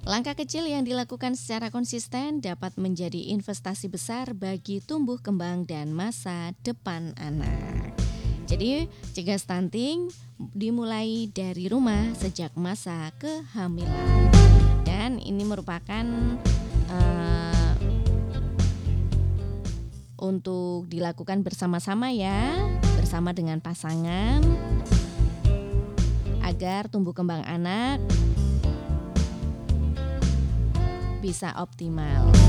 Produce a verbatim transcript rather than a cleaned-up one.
Langkah kecil yang dilakukan secara konsisten dapat menjadi investasi besar bagi tumbuh kembang dan masa depan anak. Jadi, cegah stunting dimulai dari rumah sejak masa kehamilan. Dan ini merupakan uh, untuk dilakukan bersama-sama ya, bersama dengan pasangan agar tumbuh kembang anak bisa optimal.